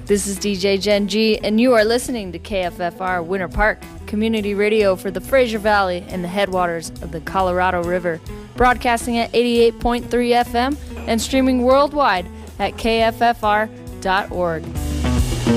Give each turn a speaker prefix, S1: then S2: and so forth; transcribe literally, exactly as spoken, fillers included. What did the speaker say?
S1: This is D J Gen G, and you are listening to K F F R Winter Park, community radio for the Fraser Valley and the headwaters of the Colorado River, broadcasting at eighty-eight point three F M and streaming worldwide at K F F R dot org.